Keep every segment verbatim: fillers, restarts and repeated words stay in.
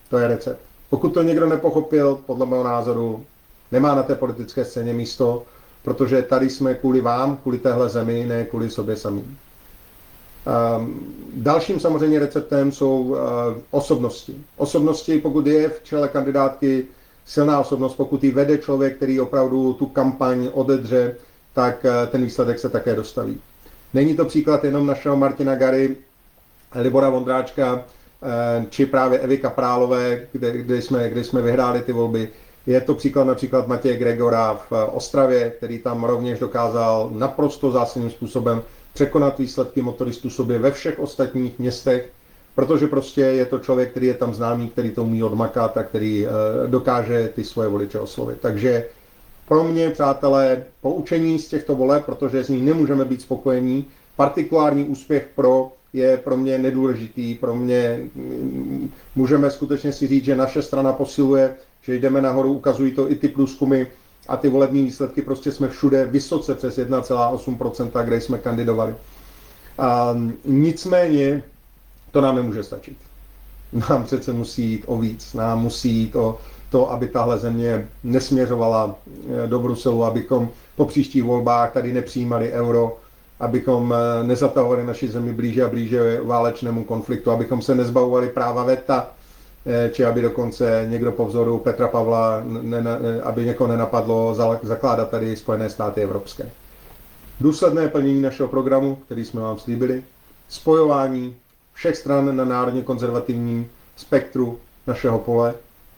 To je recept. Pokud to někdo nepochopil, podle mého názoru, nemá na té politické scéně místo, protože tady jsme kvůli vám, kvůli téhle zemi, ne kvůli sobě samým. Um, dalším samozřejmě receptem jsou uh, osobnosti. Osobnosti, pokud je v čele kandidátky silná osobnost, pokud ji vede člověk, který opravdu tu kampaň odedře, tak uh, ten výsledek se také dostaví. Není to příklad jenom našeho Martina Gary, Libora Vondráčka, uh, či právě Evy Kaprálové, kde, kde, jsme, kde jsme vyhráli ty volby. Je to příklad například Matěje Gregora v Ostravě, který tam rovněž dokázal naprosto zásadním způsobem překonat výsledky motoristů sobě ve všech ostatních městech, protože prostě je to člověk, který je tam známý, který to umí odmakat a který e, dokáže ty svoje voliče oslovit. Takže pro mě, přátelé, poučení z těchto voleb, protože z nich nemůžeme být spokojení, partikulární úspěch pro je pro mě nedůležitý, pro mě můžeme skutečně si říct, že naše strana posiluje, že jdeme nahoru, ukazují to i ty průzkumy a ty volební výsledky, prostě jsme všude vysoce přes jedna celá osm procenta, kde jsme kandidovali. A nicméně to nám nemůže stačit. Nám přece musí jít o víc, nám musí jít o to, aby tahle země nesměřovala do Bruselu, abychom po příštích volbách tady nepřijímali euro, abychom nezatahovali naši zemi blíže a blíže válečnému konfliktu, abychom se nezbavovali práva veta, či aby dokonce někdo po vzoru Petra Pavla, ne, ne, aby někoho nenapadlo zakládat tady Spojené státy evropské. Důsledné plnění našeho programu, který jsme vám slíbili, spojování všech stran na národně konzervativním spektru našeho pole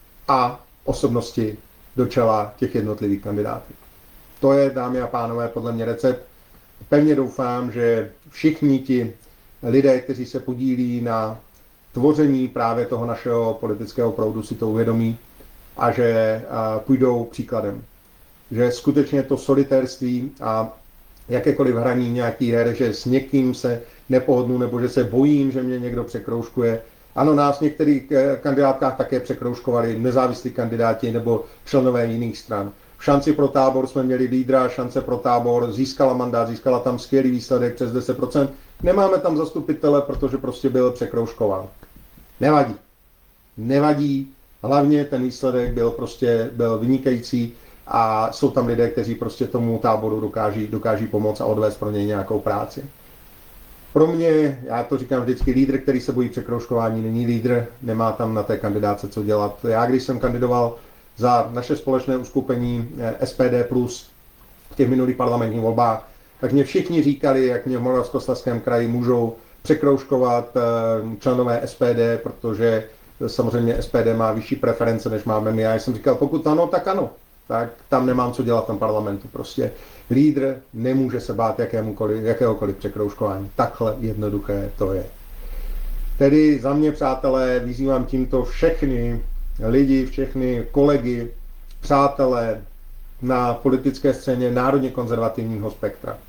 a osobnosti do čela těch jednotlivých kandidátů. To je, dámy a pánové, podle mě recept. Pevně doufám, že všichni ti lidé, kteří se podílí na tvoření právě toho našeho politického proudu, si to uvědomí a že a, půjdou příkladem. Že skutečně to solitérství a jakékoliv hraní nějaký her, že s někým se nepohodnu nebo že se bojím, že mě někdo překroužkuje. Ano, nás v některých kandidátkách také překroužkovali nezávislí kandidáti nebo členové jiných stran. V šanci pro Tábor jsme měli lídra, šance pro Tábor, získala mandát, získala tam skvělý výsledek přes deset procent. Nemáme tam zastupitele, protože prostě byl překroužkován. Nevadí. Nevadí. Hlavně ten výsledek byl prostě byl vynikající a jsou tam lidé, kteří prostě tomu Táboru dokáží, dokáží pomoct a odvést pro něj nějakou práci. Pro mě, já to říkám vždycky, lídr, který se bojí překroužkování, není lídr, nemá tam na té kandidáce co dělat. Já, když jsem kandidoval za naše společné uskupení S P D plus v těch minulých parlamentních volbách, tak mě všichni říkali, jak mě v Moravskoslezském kraji můžou překroužkovat členové S P D, protože samozřejmě S P D má vyšší preference, než máme my. Já jsem říkal, pokud ano, tak ano. Tak tam nemám co dělat v tom parlamentu. Prostě lídr nemůže se bát jakéhokoliv překroužkování. Takhle jednoduché to je. Tedy za mě, přátelé, vyzývám tímto všechny lidi, všechny kolegy, přátelé na politické scéně národně konzervativního spektra.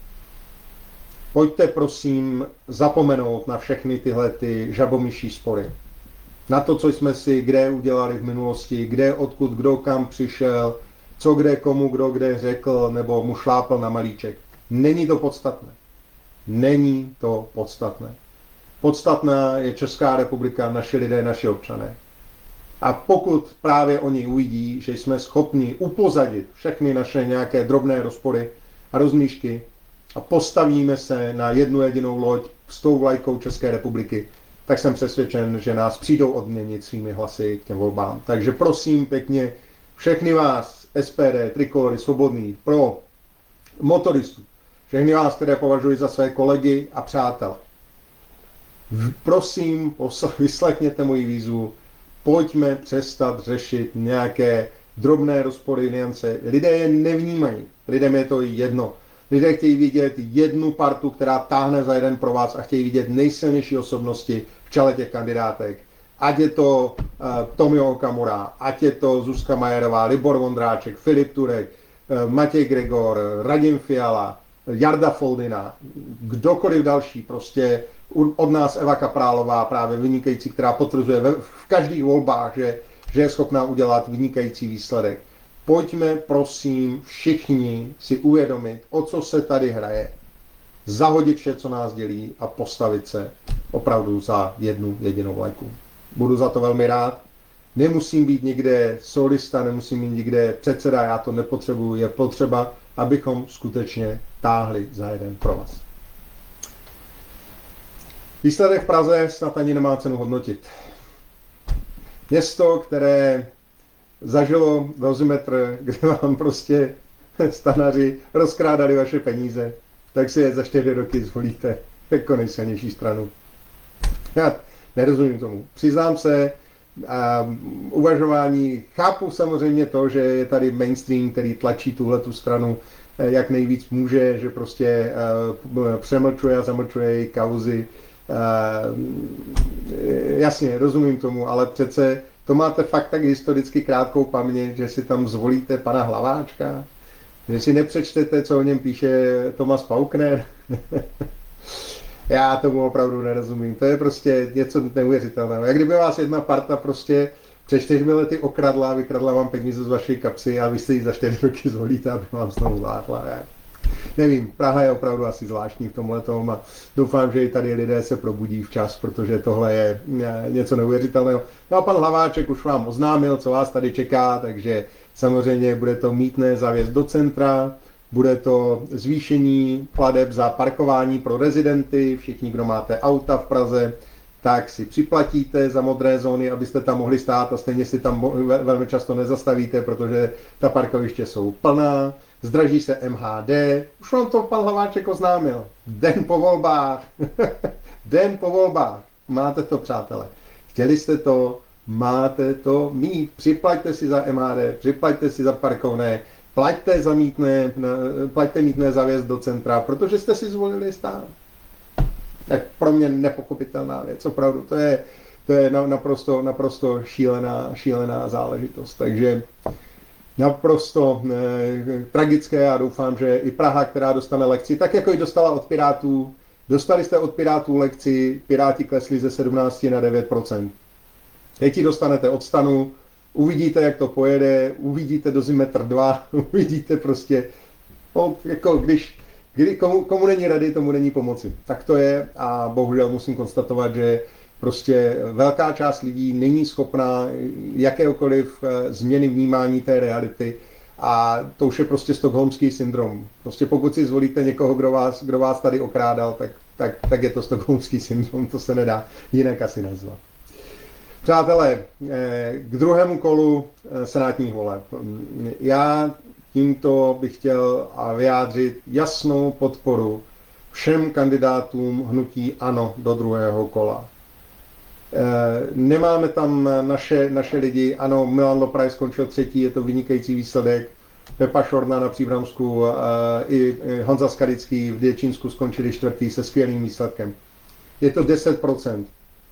Pojďte prosím zapomenout na všechny tyhle ty žabomyší spory. Na to, co jsme si kde udělali v minulosti, kde, odkud, kdo kam přišel, co kde komu, kdo kde řekl, nebo mu šlápl na malíček. Není to podstatné. Není to podstatné. Podstatná je Česká republika, naši lidé, naši občané. A pokud právě oni uvidí, že jsme schopni upozadit všechny naše nějaké drobné rozpory a rozmíšky a postavíme se na jednu jedinou loď s tou vlajkou České republiky, tak jsem přesvědčen, že nás přijdou odměnit svými hlasy k těm volbám. Takže prosím pěkně všechny vás, S P D, Trikolory, Svobodný, pro motoristů, všechny vás, které považuji za své kolegy a přátele. Prosím, vyslechněte moji výzvu, pojďme přestat řešit nějaké drobné rozpory, niance. Lidé je nevnímají, lidem je to jedno. Lidé chtějí vidět jednu partu, která táhne za jeden pro vás a chtějí vidět nejsilnější osobnosti v čele těch kandidátek. Ať je to uh, Tomio Okamura, ať je to Zuzka Majerová, Libor Vondráček, Filip Turek, uh, Matěj Gregor, Radim Fiala, Jarda Foldina, kdokoliv další, prostě od nás Eva Kaprálová, právě vynikající, která potvrzuje ve, v každých volbách, že, že je schopná udělat vynikající výsledek. Pojďme, prosím, všichni si uvědomit, o co se tady hraje, zahodit vše, co nás dělí a postavit se opravdu za jednu jedinou vlajku. Budu za to velmi rád. Nemusím být nikde solista, nemusím být nikde předseda, já to nepotřebuji. Je potřeba, abychom skutečně táhli za jeden provaz. Výsledek v Praze snad ani nemá cenu hodnotit. Město, které zažilo dozimetr, kde vám prostě stanaři rozkrádali vaše peníze, tak si je za čtyři roky zvolíte jako nejsilnější stranu. Já nerozumím tomu. Přiznám se, um, uvažování, chápu samozřejmě to, že je tady mainstream, který tlačí tuhletu stranu jak nejvíc může, že prostě uh, přemlčuje a zamlčuje její kauzy. Uh, jasně, rozumím tomu, ale přece to máte fakt tak historicky krátkou paměť, že si tam zvolíte pana Hlaváčka, že si nepřečtete, co o něm píše Thomas Faulkner. Já tomu opravdu nerozumím. To je prostě něco neuvěřitelného. Jak kdyby vás jedna parta prostě před čtyřmi lety okradla, vykradla vám peníze z vaší kapsy a vy si ji za čtyři roky zvolíte, aby vám znovu vládla. Nevím, Praha je opravdu asi zvláštní v tomhle tomu a doufám, že i tady lidé se probudí včas, protože tohle je něco neuvěřitelného. No a pan Hlaváček už vám oznámil, co vás tady čeká, takže samozřejmě bude to mýtné zavěst do centra, bude to zvýšení plateb za parkování pro rezidenty, všichni, kdo máte auta v Praze, tak si připlatíte za modré zóny, abyste tam mohli stát a stejně si tam velmi často nezastavíte, protože ta parkoviště jsou plná. Zdraží se M H D, už vám to pan Hlaváček oznámil. Den po volbách. Den po volbách. Máte to, přátelé. Chtěli jste to, máte to mít. Připlaťte si za M H D, připlaťte si za parkovné, plaťte za mýtné, plaťte mýtné za vjezd do centra, protože jste si zvolili stát. Tak pro mě nepochopitelná věc, opravdu. To je, to je naprosto, naprosto šílená, šílená záležitost. Takže naprosto eh, tragické a doufám, že i Praha, která dostane lekci, tak jako ji dostala od Pirátů, dostali jste od Pirátů lekci, Piráti klesli ze sedmnáct na devět procent. Teď ji dostanete od Stanu, uvidíte, jak to pojede, uvidíte Dozimetr dva, uvidíte prostě, no, jako když, kdy, komu, komu není rady, tomu není pomoci. Tak to je a bohužel musím konstatovat, že prostě velká část lidí není schopná jakéhokoliv změny vnímání té reality a to už je prostě stockholmský syndrom. Prostě pokud si zvolíte někoho, kdo vás, kdo vás tady okrádal, tak, tak, tak je to stockholmský syndrom, to se nedá jinak asi nazvat. Přátelé, k druhému kolu senátních voleb. Já tímto bych chtěl vyjádřit jasnou podporu všem kandidátům hnutí ANO do druhého kola. Nemáme tam naše, naše lidi, ano, Milan Lopraj skončil třetí, je to vynikající výsledek, Pepa Šorna na Příbramsku i Honza Skalický v Děčínsku skončili čtvrtý se skvělým výsledkem. Je to deset procent.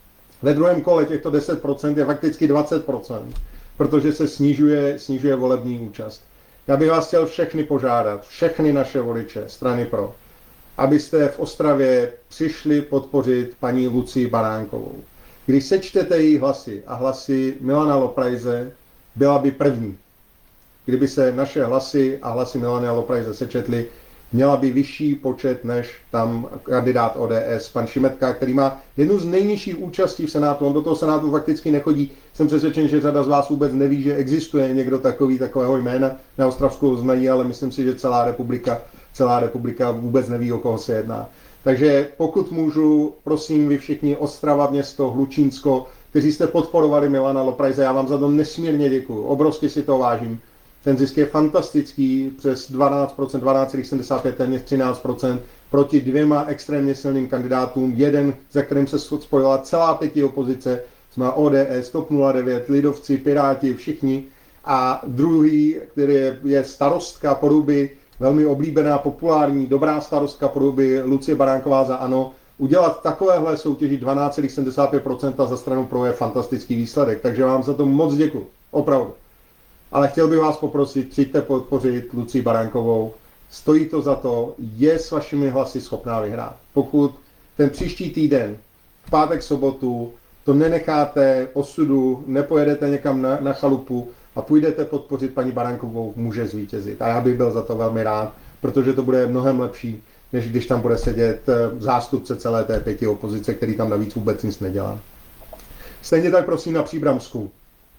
Ve druhém kole těchto deset procent je fakticky dvacet procent, protože se snižuje, snižuje volební účast. Já bych vás chtěl všechny požádat, všechny naše voliče, strany pro, abyste v Ostravě přišli podpořit paní Lucii Baránkovou. Když sečtete její hlasy a hlasy Milana Loprajze, byla by první. Kdyby se naše hlasy a hlasy Milana Loprajze sečetly, měla by vyšší počet než tam kandidát O D S, pan Šimetka, který má jednu z nejnižších účastí v Senátu. On do toho Senátu fakticky nechodí. Jsem přesvědčen, že řada z vás vůbec neví, že existuje někdo takový, takového jména. Na Ostravsku znají, ale myslím si, že celá republika, celá republika vůbec neví, o koho se jedná. Takže pokud můžu, prosím vy všichni, Ostrava, město, Hlučínsko, kteří jste podporovali Milana Loprajze, já vám za to nesmírně děkuju, obrovsky si to vážím. Ten zisk je fantastický, přes dvanáct procent, dvanáct celá sedmdesát pět, téměř třináct procent, proti dvěma extrémně silným kandidátům, jeden, za kterým se spojila celá pěti opozice, jsme O D S, TOP nula devět, Lidovci, Piráti, všichni, a druhý, který je, je starostka Poruby, velmi oblíbená, populární, dobrá starostka Poruby, Lucie Baránková za ANO. Udělat takovéhle soutěži dvanáct celá sedmdesát pět procent za stranu pro je fantastický výsledek, takže vám za to moc děkuji, opravdu. Ale chtěl bych vás poprosit, přijďte podpořit Lucii Baránkovou, stojí to za to, je s vašimi hlasy schopná vyhrát. Pokud ten příští týden, v pátek, sobotu, to nenecháte osudu, nepojedete někam na, na chalupu a půjdete podpořit paní Baránkovou, může zvítězit. A já bych byl za to velmi rád, protože to bude mnohem lepší, než když tam bude sedět zástupce celé té pěti opozice, který tam navíc vůbec nic nedělá. Stejně tak prosím na Příbramsku.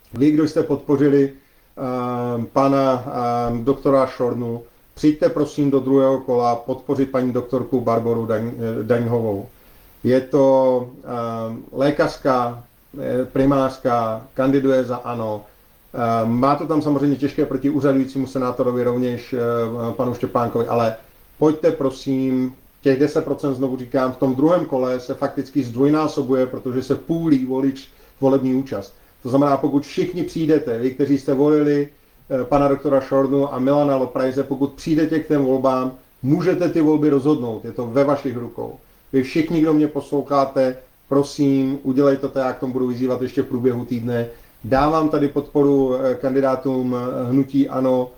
Vy, kdo jste podpořili uh, pana uh, doktora Šornu, přijďte prosím do druhého kola podpořit paní doktorku Barboru Daň, Daňhovou. Je to uh, lékařka, primářka, kandiduje za ANO. Uh, má to tam samozřejmě těžké proti úřadujícímu senátorovi, rovněž uh, panu Štěpánkovi, ale pojďte prosím, těch deset procent znovu říkám, v tom druhém kole se fakticky zdvojnásobuje, protože se půlí volič volební účast. To znamená, pokud všichni přijdete, vy, kteří jste volili uh, pana doktora Šornu a Milana Loprajze, pokud přijdete k těm volbám, můžete ty volby rozhodnout, je to ve vašich rukou. Vy všichni, kdo mě posloucháte, prosím, udělejte to, já k tomu budu vyzývat ještě v průběhu týdne. Dávám tady podporu kandidátům hnutí ANO,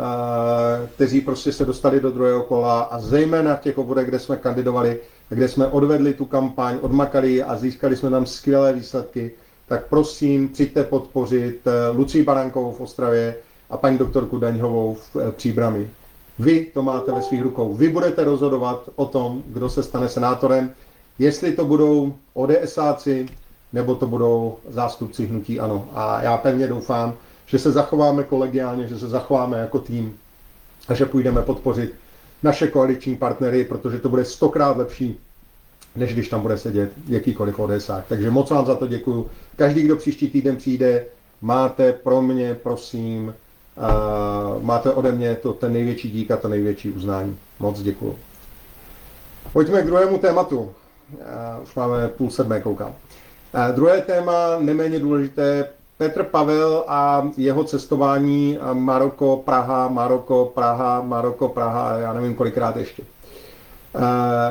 kteří prostě se dostali do druhého kola a zejména v těch obvodech, kde jsme kandidovali, kde jsme odvedli tu kampaň, odmakali a získali jsme tam skvělé výsledky, tak prosím, přijďte podpořit Lucii Baránkovou v Ostravě a paní doktorku Daňhovou v Příbrami. Vy to máte ve svých rukou. Vy budete rozhodovat o tom, kdo se stane senátorem, jestli to budou ODSáci, nebo to budou zástupci hnutí ANO. A já pevně doufám, že se zachováme kolegiálně, že se zachováme jako tým a že půjdeme podpořit naše koaliční partnery, protože to bude stokrát lepší, než když tam bude sedět jakýkoliv ODSák. Takže moc vám za to děkuju. Každý, kdo příští týden přijde, máte pro mě, prosím, Uh, máte ode mě to, ten největší dík a to největší uznání. Moc děkuju. Pojďme k druhému tématu. Uh, už máme půl sedmé, koukám. Uh, druhé téma, neméně důležité, Petr Pavel a jeho cestování Maroko, Praha, Maroko, Praha, Maroko, Praha, já nevím kolikrát ještě. Uh,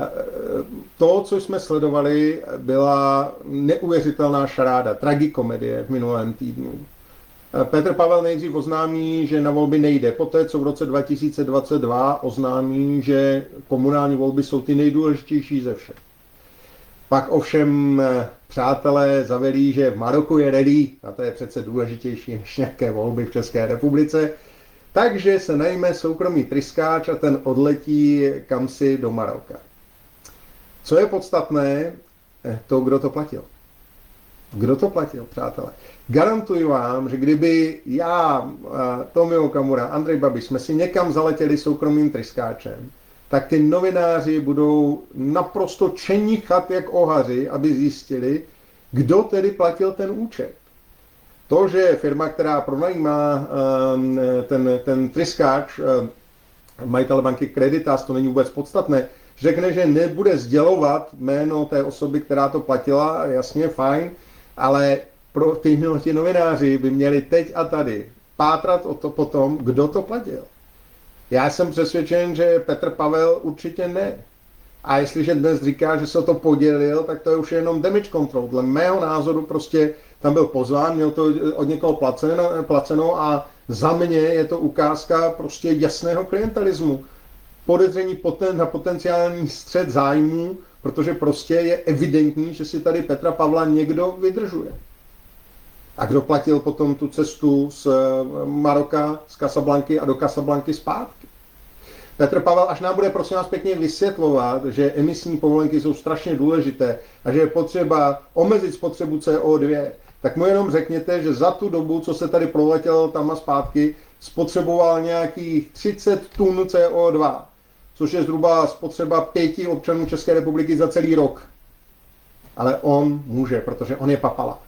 to, co jsme sledovali, byla neuvěřitelná šaráda, tragikomedie v minulém týdnu. Petr Pavel nejdřív oznámí, že na volby nejde. Poté, co v roce dva tisíce dvacet dva oznámí, že komunální volby jsou ty nejdůležitější ze všech. Pak ovšem přátelé zavelí, že v Maroku je ready, a to je přece důležitější než nějaké volby v České republice, takže se najme soukromý tryskáč a ten odletí kamsi do Maroka. Co je podstatné, to, kdo to platil. Kdo to platil, přátelé? Garantuji vám, že kdyby já, Tomio Okamura, Andrej Babiš jsme si někam zaletěli soukromým tryskáčem, tak ty novináři budou naprosto čenichat jak ohaři, aby zjistili, kdo tedy platil ten účet. To, že firma, která pronajímá ten, ten tryskáč, majitel banky Creditas, to není vůbec podstatné, řekne, že nebude sdělovat jméno té osoby, která to platila, jasně, fajn, ale pro ty, ty novináři by měli teď a tady pátrat o to potom, kdo to platil. Já jsem přesvědčen, že Petr Pavel určitě ne. A jestliže dnes říká, že se o to podělil, tak to je už jenom damage control. Dle mého názoru prostě tam byl pozván, měl to od někoho placeno, placeno a za mě je to ukázka prostě jasného klientelismu. Podezření poten, na potenciální střet zájmů, protože prostě je evidentní, že si tady Petra Pavla někdo vydržuje. A kdo platil potom tu cestu z Maroka, z Casablanky a do Casablanky zpátky? Petr Pavel, až nám bude prosím vás pěkně vysvětlovat, že emisní povolenky jsou strašně důležité a že je potřeba omezit spotřebu C O dva, tak mu jenom řekněte, že za tu dobu, co se tady proletěl tam a zpátky, spotřeboval nějakých třicet tun C O dva, což je zhruba spotřeba pěti občanů České republiky za celý rok. Ale on může, protože on je papaláš.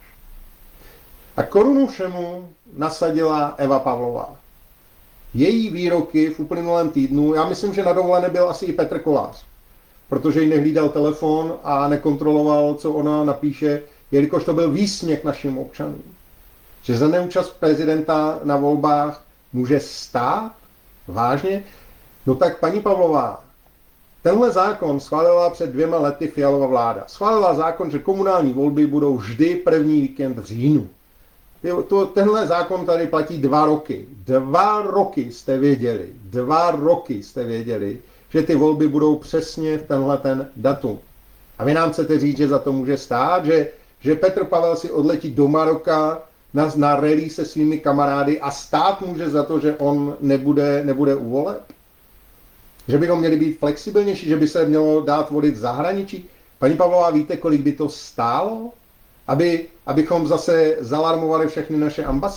A korunu všemu nasadila Eva Pavlová. Její výroky v uplynulém týdnu, já myslím, že na dovolené byl asi i Petr Kolář, protože jí nehlídal telefon a nekontroloval, co ona napíše, jelikož to byl výsměch našim občanům. Že za neúčast prezidenta na volbách může stát? Vážně? No tak paní Pavlová, tenhle zákon schválila před dvěma lety Fialova vláda. Schválila zákon, že komunální volby budou vždy první víkend v říjnu. To, tenhle zákon tady platí dva roky. Dva roky jste věděli, dva roky jste věděli, že ty volby budou přesně v tenhle ten datum. A vy nám chcete říct, že za to může stát, že, že Petr Pavel si odletí do Maroka na, na rally se svými kamarády a stát může za to, že on nebude, nebude u voleb? Že bychom měli být flexibilnější, že by se mělo dát volit v zahraničí? Paní Pavlová, víte, kolik by to stálo? Aby, abychom zase zalarmovali všechny naše ambasády.